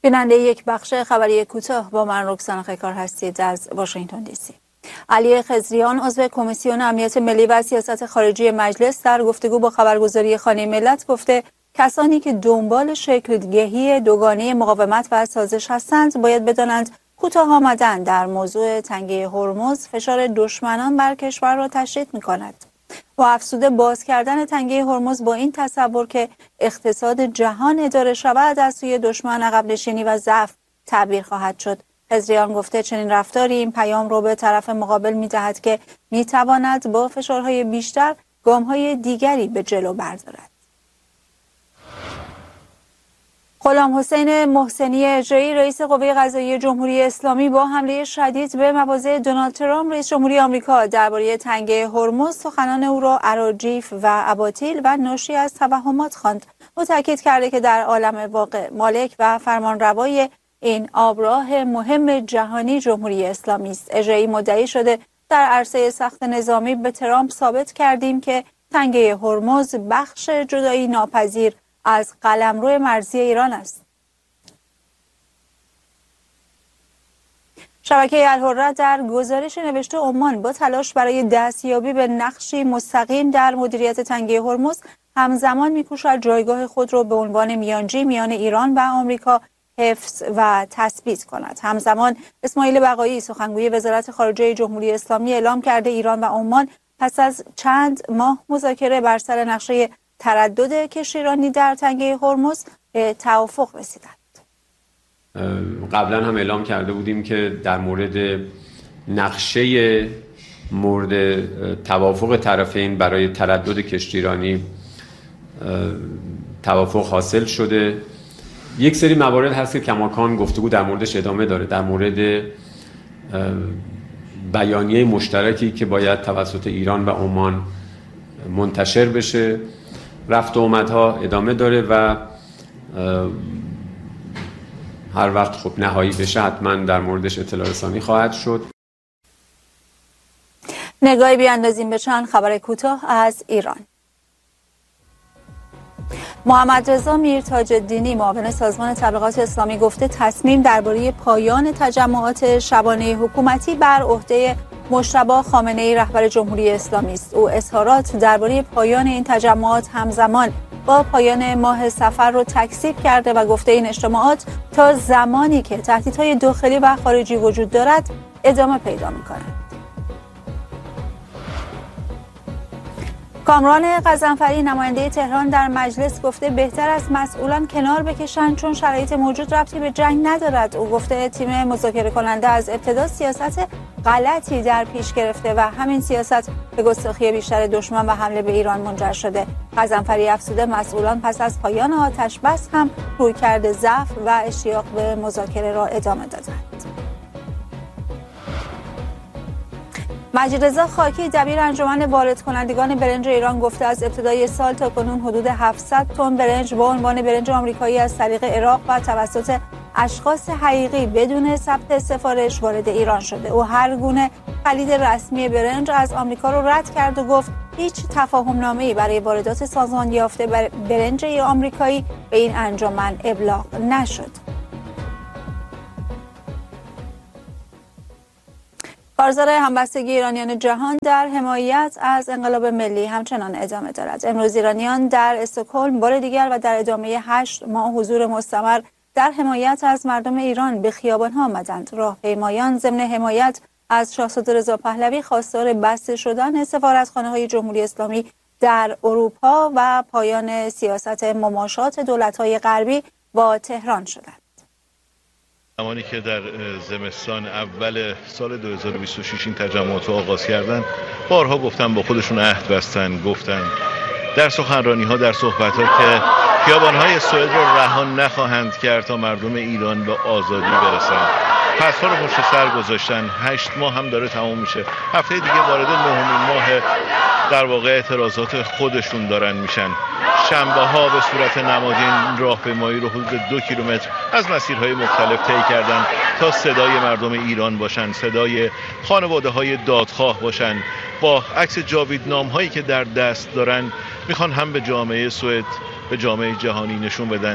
بیننده یک بخش خبری کوتاه با من رکسانا خیکار هستید از واشنگتن دی سی. علی خضریان عضو کمیسیون امنیت ملی و سیاست خارجی مجلس در گفتگو با خبرگزاری خانه ملت گفته کسانی که دنبال شکل‌دهی دوگانه مقاومت و سازش هستند باید بدانند کوتاه آمدن در موضوع تنگه هرمز فشار دشمنان بر کشور را تشدید می‌کند. و افزوده باز کردن تنگه هرمز با این تصور که اقتصاد جهان اداره شود از سوی دشمن عقب نشینی و ضعف تعبیر خواهد شد. خضریان گفته چنین رفتاری این پیام رو به طرف مقابل می‌دهد که می‌تواند با فشارهای بیشتر گام‌های دیگری به جلو بردارد. غلام حسین محسنی اجری رئیس قوه قضاییه جمهوری اسلامی با حمله شدید به مواضع دونالد ترامپ رئیس جمهوری آمریکا درباره تنگه هرمز سخنان او را اراجیف و اباطیل و ناشی از توهمات خواند. او تاکید کرده که در عالم واقع مالک و فرمانروای این آبراه مهم جهانی جمهوری اسلامی است. اجری مدعی شده در عرصه سخت نظامی به ترامپ ثابت کردیم که تنگه هرمز بخش جدایی ناپذیر از قلمرو مرزی ایران است. شبکه الحره در گزارش نوشته عمان با تلاش برای دستیابی به نقشی مستقیم در مدیریت تنگه هرمز همزمان می‌کوشد جایگاه خود را به عنوان میانجی میان ایران و آمریکا حفظ و تثبیت کند. همزمان اسماعیل بقایی سخنگوی وزارت خارجه جمهوری اسلامی اعلام کرده ایران و عمان پس از چند ماه مذاکره بر سر نقشه تردد کشتیرانی در تنگه هرمز به توافق رسیدند. قبلا هم اعلام کرده بودیم که در مورد نقشه مورد توافق طرفین برای تردد کشتیرانی توافق حاصل شده. یک سری موارد هست که کماکان گفتگو در موردش ادامه داره، در مورد بیانیه مشترکی که باید توسط ایران و عمان منتشر بشه. رفت و آمدها ادامه داره و هر وقت خب نهایی بشه حتما در موردش اطلاع رسانی خواهد شد. نگاهی بیاندازیم به چند خبر کوتاه از ایران. محمد رضا میرتاج‌الدینی معاون سازمان تبلیغات اسلامی گفته تصمیم درباره پایان تجمعات شبانه حکومتی بر عهده مجتبی خامنه‌ای رهبر جمهوری اسلامی است. او اظهارات درباره پایان این تجمعات همزمان با پایان ماه صفر را تکذیب کرده و گفته این اجتماعات تا زمانی که تهدیدهای داخلی و خارجی وجود دارد ادامه پیدا می‌کند. کامران غضنفری نماینده تهران در مجلس گفته بهتر از مسئولان کنار بکشند چون شرایط موجود ربطی به جنگ ندارد. او گفته تیم مذاکره کننده از ابتدا سیاست غلطی در پیش گرفته و همین سیاست به گستاخی بیشتر دشمن و حمله به ایران منجر شده. غضنفری افزوده مسئولان پس از پایان آتش بس هم رویکرد ضعف و اشتیاق به مذاکره را ادامه دادند. مجید رضا خاکی دبیر انجمن وارد کنندگان برنج ایران گفته از ابتدای سال تا کنون حدود 700 تن برنج با عنوان برنج آمریکایی از طریق عراق و توسط اشخاص حقیقی بدون ثبت سفارش وارد ایران شده. او هر گونه خرید رسمی برنج از آمریکا را رد کرد و گفت هیچ تفاهم‌نامه‌ای برای واردات سازمان یافته برنج آمریکایی به این انجمن ابلاغ نشد. کارزار همبستگی ایرانیان جهان در حمایت از انقلاب ملی همچنان ادامه دارد. امروز ایرانیان در استکهلم بار دیگر و در ادامه 8 ماه حضور مستمر در حمایت از مردم ایران به خیابان‌ها آمدند. راهپیمایان ضمن حمایت از شاهزاده رضا پهلوی خواستار بسته شدن سفارتخانه‌های جمهوری اسلامی در اروپا و پایان سیاست مماشات دولت‌های غربی با تهران شدند. زمانی که در زمستان اول سال 2026 این تجمعات رو آغاز کردن بارها گفتن با خودشون عهد بستن، گفتن در سخنرانی‌ها در صحبت‌ها که خیابان‌های سوئد رو رها نخواهند کرد تا مردم ایران به آزادی برسن. پس‌ها رو پشت سر گذاشتن. 8 ماه هم داره تموم میشه. هفته دیگه وارد 9مین ماه در واقع اعتراضات خودشون دارن میشن. شنبه‌ها به صورت نمادین راهپیمایی رو حدود 2 کیلومتر از مسیرهای مختلف طی کردن تا صدای مردم ایران باشن، صدای خانواده‌های دادخواه باشن. با عکس جاویدنامه‌هایی که در دست دارن میخوان هم به جامعه سوئد، به جامعه جهانی نشون بدن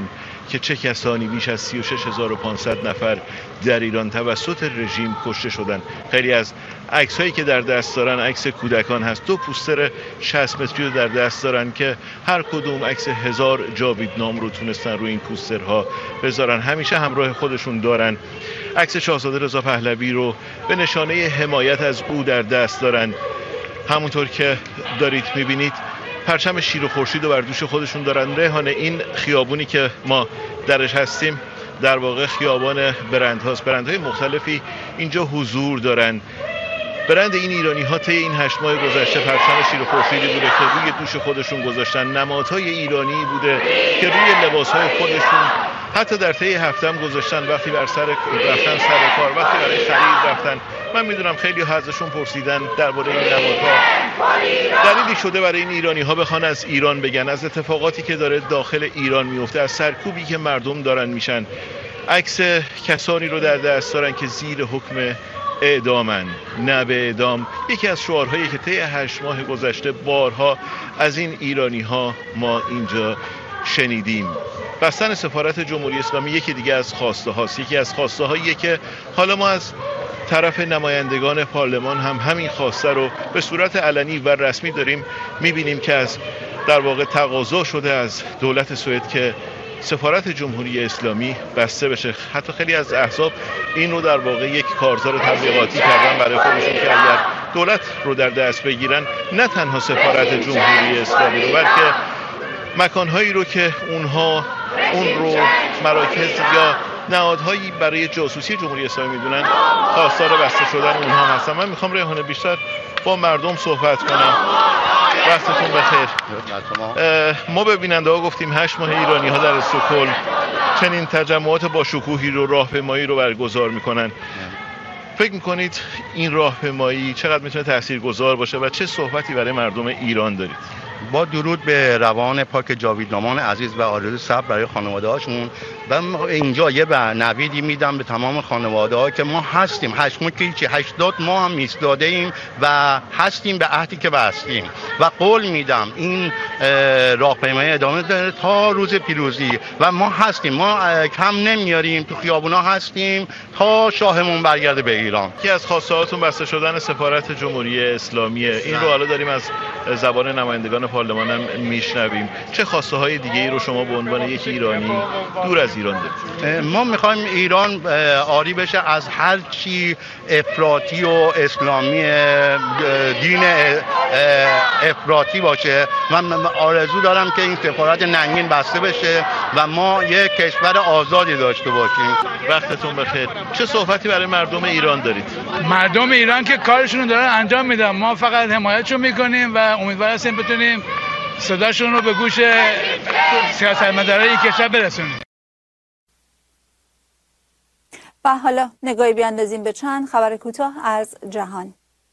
که چه کسانی بیش از 36500 نفر در ایران توسط رژیم کشته شدند. خیلی از عکس هایی که در دست دارن عکس کودکان هست. 2 پوستر 60 متری رو در دست دارن که هر کدوم عکس 1000 جاویدنام رو تونستن روی این پوسترها بذارن. همیشه همراه خودشون دارن. عکس شاهزاده رضا پهلوی رو به نشانه حمایت از او در دست دارن. همونطور که دارید میبینید پرچم شیر و خورشید رو بر دوش خودشون دارن. ریحانه، این خیابونی که ما درش هستیم در واقع خیابان برندهاست. برندهای مختلفی اینجا حضور دارن. برند این ایرانی ها طی این 8 ماه گذشته پرچم شیر و خورشیدی بوده که روی دوش خودشون گذاشتن. نمادهای ایرانی بوده که روی لباسهای خودشون حتی در طی هفته هم گذاشتن. وقتی بر سر رفتن سر کار، وقتی برای خرید رفتن. من میدونم خیلی ها ازشون پرسیدن درباره این نمادها. دلیلی شده برای این ایرانی ها بخوان از ایران بگن، از اتفاقاتی که داره داخل ایران میفته، از سرکوبی که مردم دارن میشن. عکس کسانی رو در دست دارن که زیر حکم اعدامن، نه به اعدام. یکی از شعارهایی که طی 8 ماه گذشته بارها از این ایرانی ها ما اینجا شنیدیم. بستن سفارت جمهوری اسلامی یکی دیگه از خواسته هاست. یکی از خواسته هاییه که حالا ما از طرف نمایندگان پارلمان هم همین خواسته رو به صورت علنی و رسمی داریم میبینیم که از در واقع تقاضا شده از دولت سوئد که سفارت جمهوری اسلامی بسته بشه. حتی خیلی از احزاب این رو در واقع یک کارزار تبلیغاتی کردن برای خودشون که اگر دولت رو در دست بگیرن، نه تنها سفارت جمهوری اسلامی رو، بلکه مکانهایی رو که اونها اون رو مراکز یا نهادهایی برای جاسوسی جمهوری اسلامی میدونن، خواستار بسته شدن اونها هستن. من میخوام ریحانه بیشتر با مردم صحبت کنم. وقتتون بخیر. ما به بیننده ها گفتیم 8 ماه ایرانی ها در استکهلم چنین تجمعات با شکوهی رو، راهپیمایی رو برگزار میکنن. فکر میکنید این راهپیمایی چقدر میتونه تاثیرگذار باشه و چه صحبتی برای مردم ایران دارید؟ با درود به روان پاک جاویدنامان عزیز و آرزوی صبر برای خانواده هاشون. و اینجا یه نویدی میدم به تمام خانواده ها که ما هستیم. 8 ماه که هیچی، 80 ماه هم ایستاده ایم و هستیم به عهدی که بستیم و قول میدم این راهپیمایی ادامه داره تا روز پیروزی و ما هستیم. ما کم نمیاریم، تو خیابونا هستیم تا شاهمون برگرده به ایران. یکی از خواستهاتون بسته شدن سفارت جمهوری اسلامیه. این رو حالا داریم از زبان نمایندگان پارلمان هم میشنویم. چه خواسته های دیگه ای رو شما به عنوان یک ایرانی دور از ایران دارید؟ ما میخوایم ایران آری بشه از هر چی افراطی و اسلامی، دین افراطی باشه. من آرزو دارم که این سفارت ننگین بسته بشه و ما یک کشور آزادی داشته باشیم. وقتتون بخیر. چه صحبتی برای مردم ایران دارید؟ مردم ایران که کارشون رو دارن انجام میدن، ما فقط حمایتشون میکنیم و امیدوار هستیم بتونیم صداشون رو به گوش سیاستمدارای این کشور برسونیم. و حالا نگاهی بیاندازیم به چند خبر کوتاه از جهان.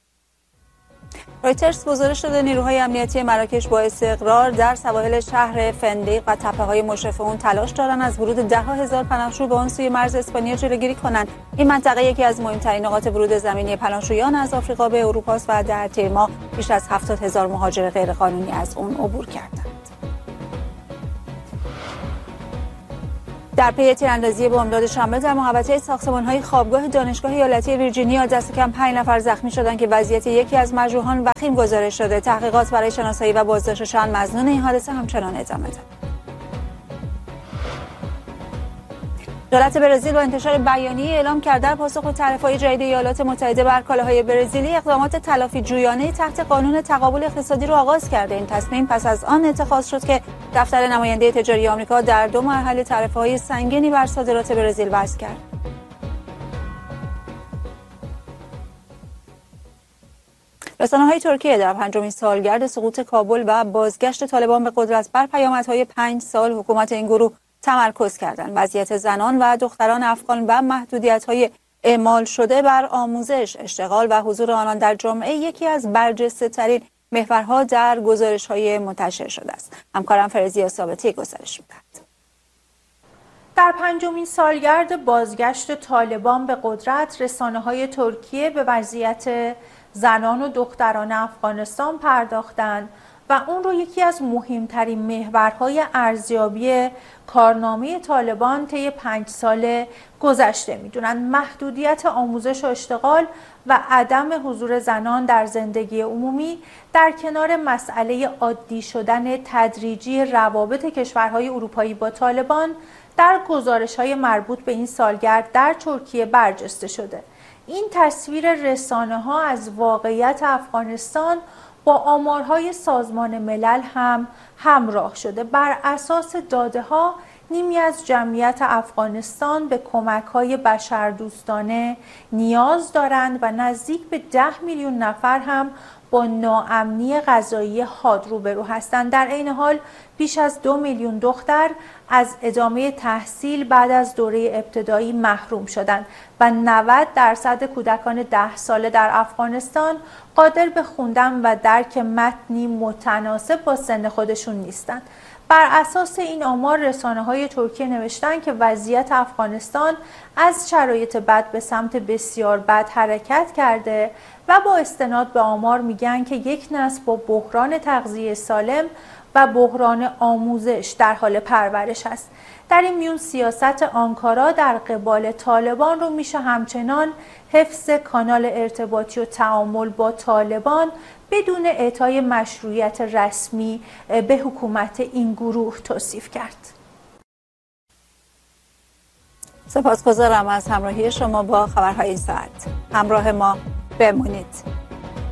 رویترز گزارش داده نیروهای امنیتی مراکش با استقرار در سواحل شهر فندق و تپه‌های مشرف اون تلاش دارند از ورود 10,000 پناهجو به آن سوی مرز اسپانیا جلوگیری کنند. این منطقه یکی از مهمترین نقاط ورود زمینی پناهجویان از آفریقا به اروپا است و در طی ماه بیش از 70,000 مهاجر غیرقانونی از اون عبور کردند. در پی تیراندازی بمبداد شنبه در محوطه ساختمان‌های خوابگاه دانشگاه ایالتی ویرجینیا دست کم 5 نفر زخمی شدند که وضعیت یکی از مجروحان وخیم گزارش شده. تحقیقات برای شناسایی و بازداشتشان مظنون این حادثه همچنان ادامه دارد. دولت برزیل با انتشار بیانیه اعلام کرد در پاسخ به تعرفه‌های جدید ایالات متحده بر کالاهای برزیلی اقدامات تلافی جویانه تحت قانون تقابل اقتصادی را آغاز کرده. این تصمیم پس از آن اتخاذ شد که دفتر نماینده تجاری آمریکا در 2 مرحله تعرفه‌های سنگینی بر صادرات برزیل وضع کرد. رسانه‌های ترکیه در 5مین سالگرد سقوط کابل و بازگشت طالبان به قدرت بر پیامدهای 5 سال حکومت این گروه تمرکز کردند. وضعیت زنان و دختران افغان و محدودیت‌های اعمال شده بر آموزش، اشتغال و حضور آنان در جامعه یکی از برجسته‌ترین محورها در گزارش‌های منتشر شده است. همکارم فرزیا ثابتی گزارش می‌دهد. در 5مین سالگرد بازگشت طالبان به قدرت، رسانه‌های ترکیه به وضعیت زنان و دختران افغانستان پرداختند و اون رو یکی از مهمترین محورهای ارزیابی کارنامه طالبان طی 5 سال گذشته میدونن. محدودیت آموزش و اشتغال و عدم حضور زنان در زندگی عمومی در کنار مسئله عادی شدن تدریجی روابط کشورهای اروپایی با طالبان در گزارش‌های مربوط به این سالگرد در ترکیه برجسته شده. این تصویر رسانه‌ها از واقعیت افغانستان با آمارهای سازمان ملل هم همراه شده. بر اساس داده‌ها نیمی از جمعیت افغانستان به کمک‌های بشردوستانه نیاز دارند و نزدیک به 10 میلیون نفر هم با ناامنی غذایی حاد روبرو هستند. در عین حال بیش از 2 میلیون دختر از ادامه تحصیل بعد از دوره ابتدایی محروم شدند و 90% کودکان 10 ساله در افغانستان قادر به خوندن و درک متنی متناسب با سن خودشون نیستند. بر اساس این آمار رسانه‌های ترکیه نوشتن که وضعیت افغانستان از شرایط بد به سمت بسیار بد حرکت کرده و با استناد به آمار میگن که یک نسل با بحران تغذیه سالم و بحران آموزش در حال پرورش است. در این میون سیاست آنکارا در قبال طالبان رو میشه همچنان حفظ کانال ارتباطی و تعامل با طالبان بدون اعطای مشروعیت رسمی به حکومت این گروه توصیف کرد. سپاسگزارم از همراهی شما با خبرهای این ساعت. همراه ما بمونید.